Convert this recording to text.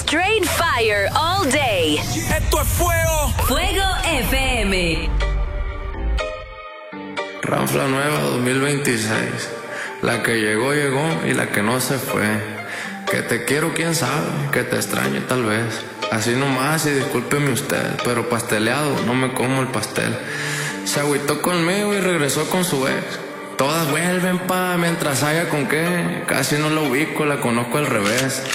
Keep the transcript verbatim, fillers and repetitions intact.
Straight fire all day. Esto es fuego. Fuego F M. Ranfla nueva dos mil veintiséis. La que llegó, llegó y la que no se fue. Que te quiero, quién sabe, que te extrañe tal vez. Así nomás y discúlpeme usted, pero pasteleado, no me como el pastel. Se agüitó conmigo y regresó con su ex. Todas vuelven pa' mientras haya con qué. Casi no la ubico, la conozco al revés.